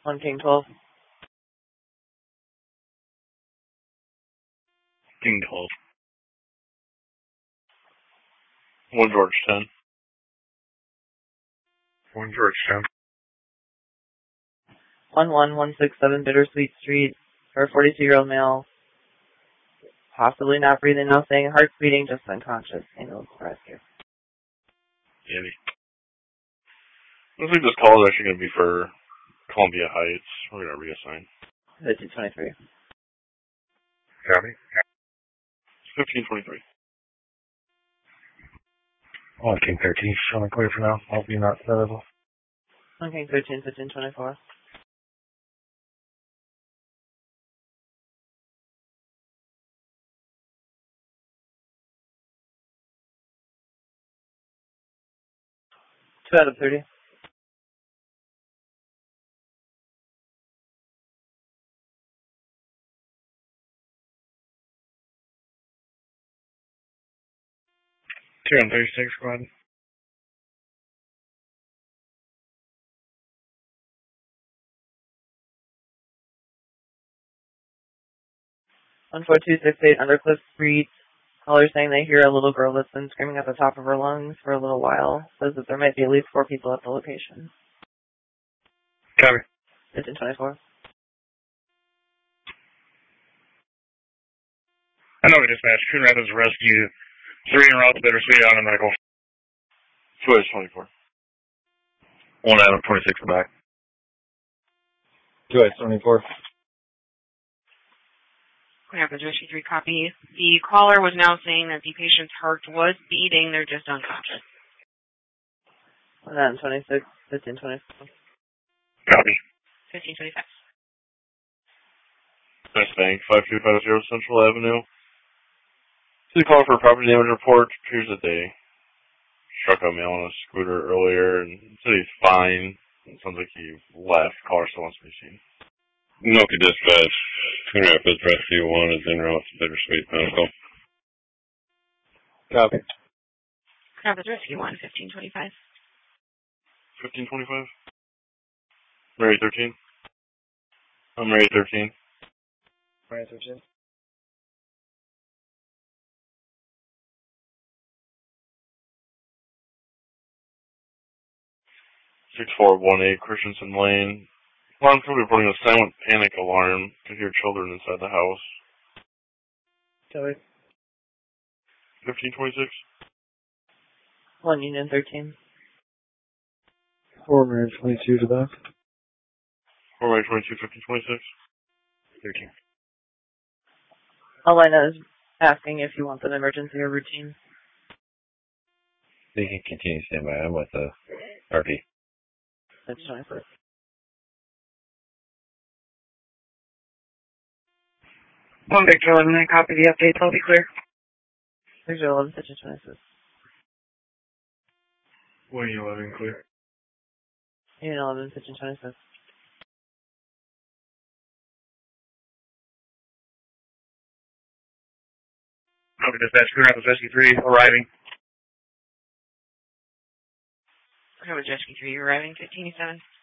1 King 12. King 12. 1 George 10. 1 George 10. 11167 Bittersweet Street for a 42-year-old male. Possibly not breathing, now saying heart's beating, just unconscious. Ambulance rescue. Andy. Looks like this call is actually going to be for Columbia Heights. We're going to reassign. 1523. Copy. 1523. 1 King 13, showing clear for now. I'll be not available. 1 King 13, 1524. Two out of 30. Two and 36, go ahead. One 4268 Undercliff Street. Caller saying they hear a little girl that's been screaming at the top of her lungs for a little while. Says that there might be at least 4 people at the location. Copy. 1524. I know we dispatched. Coon Rapids Rescue 3 en route to Bittersweet on a medical. 2 24. 1 Adam 26 back. 2 24. Rapids Rescue 3 copy. The caller was now saying that the patient's heart was beating, they're just unconscious. 1 Adam 26, 1524. Copy. 1525. Nice Bank, 5250 Central Avenue. City call for a property damage report. Appears that they struck a male on a scooter earlier and said he's fine. It sounds like he left. Caller still wants to be seen. Noka Dispatch, Coon Rapids Rescue 1 is en route to Bittersweet Medical. Copy. Rapids Rescue 1, 1525. 1525. Mary 13. I'm Mary 13. Mary 13. Six 6418 Christensen Lane. Alarm company reporting a silent panic alarm. Could hear children inside the house. Copy. 1526. 1 Union 13. 4 Mary 22 to back. 4 Mary 22, 1526. 13. Elena is asking if you want an emergency or routine. They can continue to stand by. I'm with the RP. 1524. One Victor 11, I copy the updates. I'll be clear. Victor 11, 1526. 1 11 clear. Union 11, 1526. Noka Dispatch, Coon Rapids Rescue 3 arriving. Rapids Rescue 3 arriving, 1507.